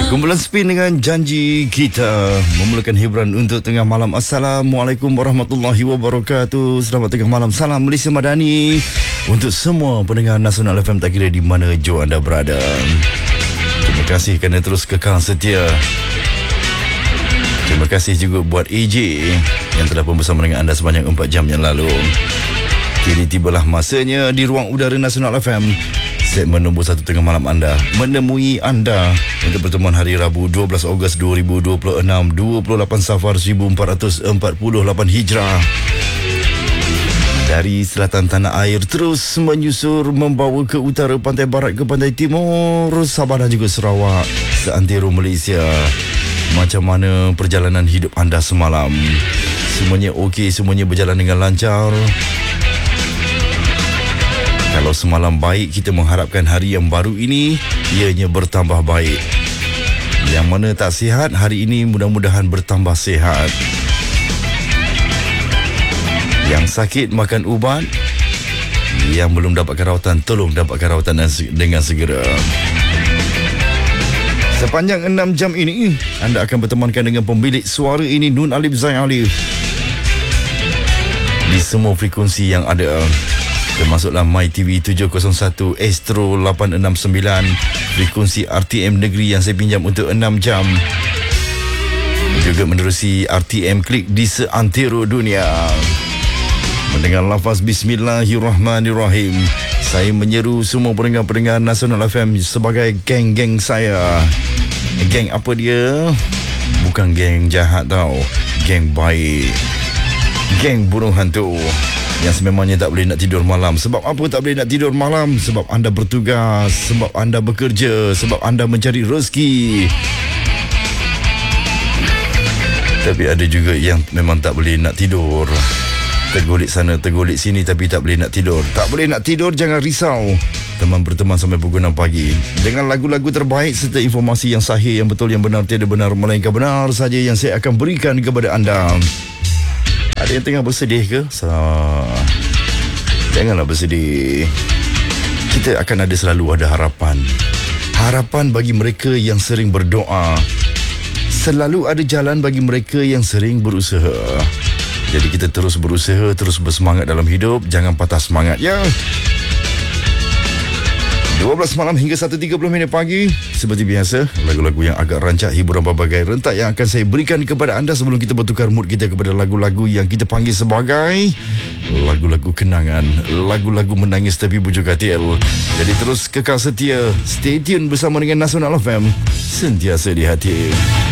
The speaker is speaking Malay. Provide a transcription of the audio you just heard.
Kumpulan Spin dengan janji kita memulakan hiburan untuk tengah malam. Assalamualaikum warahmatullahi wabarakatuh. Selamat tengah malam. Salam Malaysia Madani untuk semua pendengar Nasional FM, tak kira di mana jauh anda berada. Terima kasih kerana terus kekal setia. Terima kasih juga buat AJ yang telah pun bersama dengan anda sepanjang 4 jam yang lalu. Kini tibalah masanya di ruang udara Nasional FM, segmen nombor 1 tengah malam anda, menemui anda untuk pertemuan hari Rabu 12 Ogos 2026, 28 Safar 1448 Hijrah. Dari selatan tanah air terus menyusur membawa ke utara, pantai barat ke pantai timur, Sabah dan juga Sarawak, seantero Malaysia. Macam mana perjalanan hidup anda semalam? Semuanya okey, semuanya berjalan dengan lancar? Kalau semalam baik, kita mengharapkan hari yang baru ini ianya bertambah baik. Yang mana tak sihat, hari ini mudah-mudahan bertambah sihat. Yang sakit makan ubat. Yang belum dapatkan rawatan, tolong dapatkan rawatan dengan segera. Sepanjang 6 jam ini, anda akan bertemankan dengan pemilik suara ini, Nun Alif Zain Alif, di semua frekuensi yang ada, termasuklah MyTV 701, Astro 869, frekuensi RTM Negeri yang saya pinjam untuk 6 jam. Juga menerusi RTM Klik di seantero dunia. Mendengar lafaz Bismillahirrahmanirrahim, saya menyeru semua pendengar-pendengar Nasional FM sebagai geng-geng saya. Geng apa dia? Bukan geng jahat tau, geng baik, geng burung hantu yang sememangnya tak boleh nak tidur malam. Sebab apa tak boleh nak tidur malam? Sebab anda bertugas, sebab anda bekerja, sebab anda mencari rezeki. Tapi ada juga yang memang tak boleh nak tidur, tergolik sana, tergolik sini, tapi tak boleh nak tidur. Tak boleh nak tidur, jangan risau. Teman berteman sampai pukul 6 pagi dengan lagu-lagu terbaik serta informasi yang sahih, yang betul, yang benar, tiada benar melainkan benar saja yang saya akan berikan kepada anda. Ada yang tengah bersedih ke? Janganlah bersedih. Kita akan selalu ada harapan. Harapan bagi mereka yang sering berdoa. Selalu ada jalan bagi mereka yang sering berusaha. Jadi kita terus berusaha, terus bersemangat dalam hidup. Jangan patah semangat, ya. 12 malam hingga 1.30 pagi. Seperti biasa, lagu-lagu yang agak rancak, hiburan berbagai rentak yang akan saya berikan kepada anda sebelum kita bertukar mood kita kepada lagu-lagu yang kita panggil sebagai lagu-lagu kenangan, lagu-lagu menangis tapi bujuk katil. Jadi terus kekal setia, stay tune bersama dengan Nasional FM, sentiasa di hati.